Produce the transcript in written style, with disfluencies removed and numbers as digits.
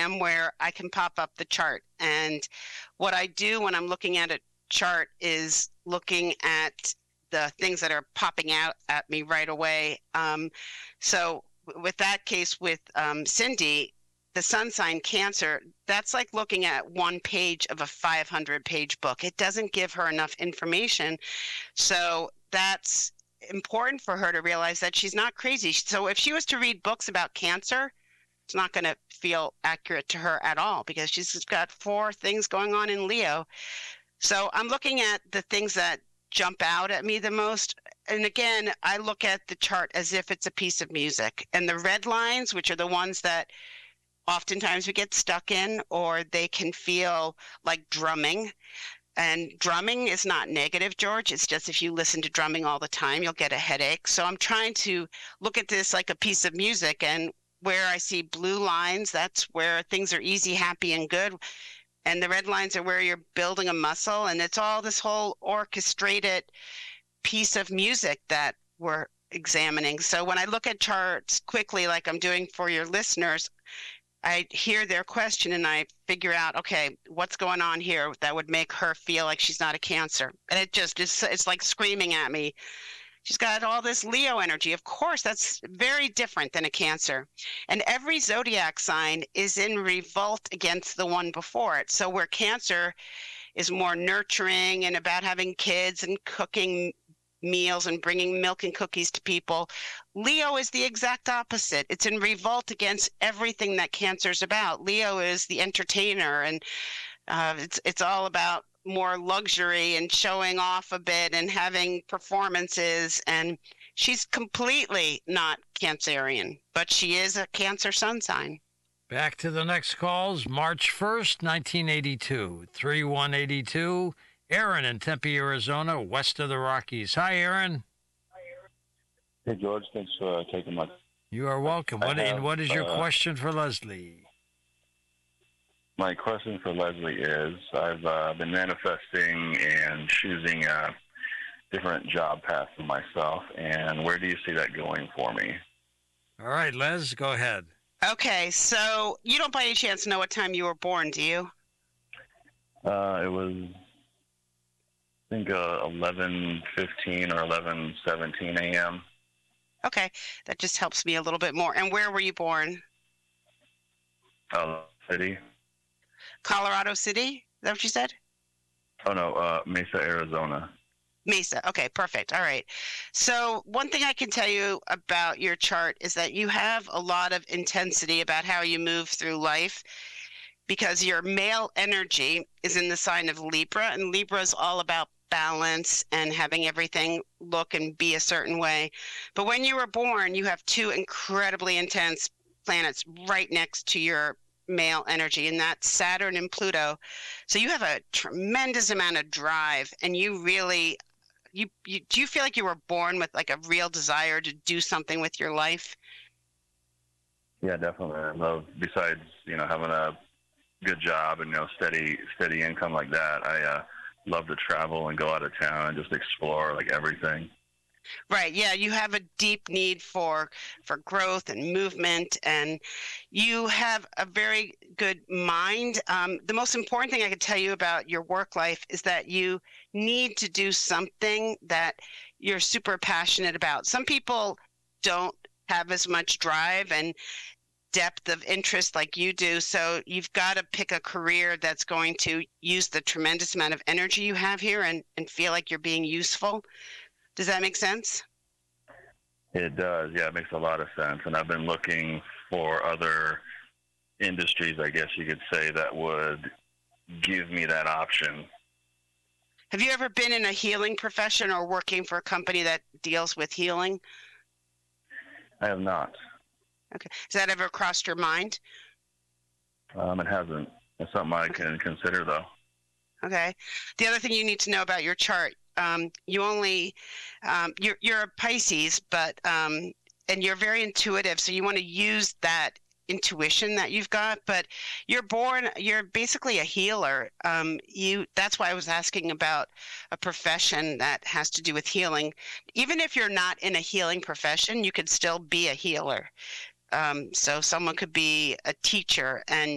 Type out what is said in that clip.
program where I can pop up the chart. And what I do when I'm looking at a chart is looking at the things that are popping out at me right away. So with that case with Cindy, the sun sign Cancer, that's like looking at one page of a 500-page book. It doesn't give her enough information. So that's important for her to realize that she's not crazy. So if she was to read books about cancer, it's not going to feel accurate to her at all because she's got 4 things going on in Leo. So I'm looking at the things that jump out at me the most. And again, I look at the chart as if it's a piece of music. And the red lines, which are the ones that oftentimes we get stuck in, or they can feel like drumming. And drumming is not negative, George. It's just if you listen to drumming all the time, you'll get a headache. So I'm trying to look at this like a piece of music. And where I see blue lines, that's where things are easy, happy, and good. And the red lines are where you're building a muscle. And it's all this whole orchestrated piece of music that we're examining. So when I look at charts quickly, like I'm doing for your listeners, I hear their question and I figure out, okay, what's going on here that would make her feel like she's not a Cancer. And it's like screaming at me. She's got all this Leo energy. Of course, that's very different than a Cancer. And every zodiac sign is in revolt against the one before it. So where Cancer is more nurturing and about having kids and cooking meals and bringing milk and cookies to people, Leo is the exact opposite. It's in revolt against everything that Cancer's about. Leo is the entertainer, and it's all about more luxury and showing off a bit and having performances. And she's completely not Cancerian, but she is a Cancer sun sign. Back to the next calls. March 1st, 1982, 3182. Aaron in Tempe, Arizona, west of the Rockies. Hi, Aaron. Hey, George. Thanks for taking my... You are welcome. What is your question for Leslie? My question for Leslie is, I've been manifesting and choosing a different job path for myself, and where do you see that going for me? All right, Les, go ahead. Okay, so you don't by any chance know what time you were born, do you? It was... I think 11:15 or 11:17 a.m. Okay, that just helps me a little bit more. And where were you born? City. Colorado City? Is that what you said? Oh, no, Mesa, Arizona. Mesa. Okay, perfect. All right. So one thing I can tell you about your chart is that you have a lot of intensity about how you move through life, because your male energy is in the sign of Libra, and Libra is all about balance and having everything look and be a certain way. But when you were born, you have 2 incredibly intense planets right next to your male energy, and that's Saturn and Pluto. So you have a tremendous amount of drive, and you really, do you feel like you were born with like a real desire to do something with your life? Yeah, definitely. I love, besides, having a good job and, steady income like that, I love to travel and go out of town and just explore like everything. Right. Yeah. You have a deep need for growth and movement, and you have a very good mind. The most important thing I can tell you about your work life is that you need to do something that you're super passionate about. Some people don't have as much drive and depth of interest like you do. So you've got to pick a career that's going to use the tremendous amount of energy you have here and feel like you're being useful. Does that make sense? It does. Yeah, it makes a lot of sense. And I've been looking for other industries, I guess you could say, that would give me that option. Have you ever been in a healing profession or working for a company that deals with healing? I have not. Okay. Has that ever crossed your mind? It hasn't. It's something I can consider, though. Okay. The other thing you need to know about your chart, you're a Pisces, but and you're very intuitive, so you want to use that intuition that you've got. But you're basically a healer. That's why I was asking about a profession that has to do with healing. Even if you're not in a healing profession, you could still be a healer. So someone could be a teacher and